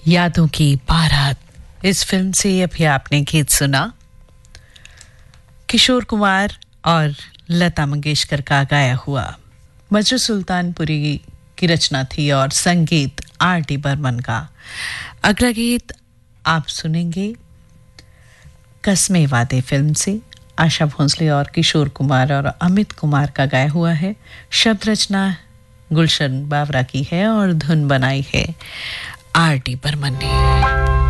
यादों की बारात इस फिल्म से अभी आपने गीत सुना किशोर कुमार और लता मंगेशकर का गाया हुआ। मजरू सुल्तानपुरी की रचना थी और संगीत आर.डी. बर्मन का। अगला गीत आप सुनेंगे कसमे वादे फिल्म से। आशा भोंसले और किशोर कुमार और अमित कुमार का गाया हुआ है। शब्द रचना गुलशन बावरा की है और धुन बनाई है आर.डी. बर्मन ने।